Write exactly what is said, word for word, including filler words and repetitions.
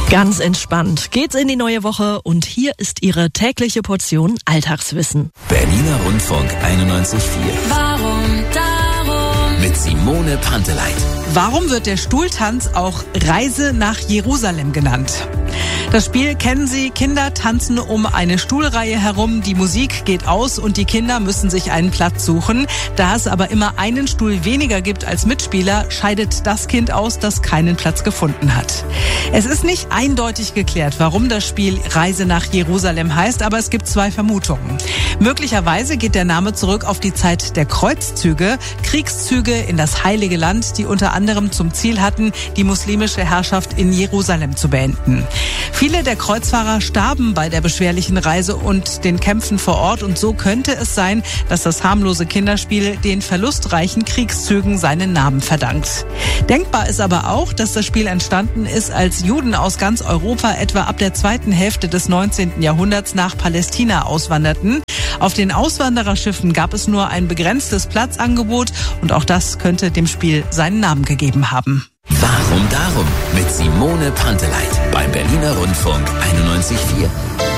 Ganz entspannt geht's in die neue Woche und hier ist Ihre tägliche Portion Alltagswissen. Berliner Rundfunk einundneunzig Komma vier. Warum darum? Mit Simone Panteleit. Warum wird der Stuhltanz auch Reise nach Jerusalem genannt? Das Spiel kennen Sie. Kinder tanzen um eine Stuhlreihe herum, die Musik geht aus und die Kinder müssen sich einen Platz suchen. Da es aber immer einen Stuhl weniger gibt als Mitspieler, scheidet das Kind aus, das keinen Platz gefunden hat. Es ist nicht eindeutig geklärt, warum das Spiel Reise nach Jerusalem heißt, aber es gibt zwei Vermutungen. Möglicherweise geht der Name zurück auf die Zeit der Kreuzzüge, Kriegszüge in das Heilige Land, die unter anderem zum Ziel hatten, die muslimische Herrschaft in Jerusalem zu beenden. Viele der Kreuzfahrer starben bei der beschwerlichen Reise und den Kämpfen vor Ort und so könnte es sein, dass das harmlose Kinderspiel den verlustreichen Kriegszügen seinen Namen verdankt. Denkbar ist aber auch, dass das Spiel entstanden ist, als Juden aus ganz Europa etwa ab der zweiten Hälfte des neunzehnten Jahrhunderts nach Palästina auswanderten. Auf den Auswandererschiffen gab es nur ein begrenztes Platzangebot und auch das könnte dem Spiel seinen Namen gegeben haben. Warum darum? Mit Simone Panteleit beim Berliner Rundfunk einundneunzig Komma vier.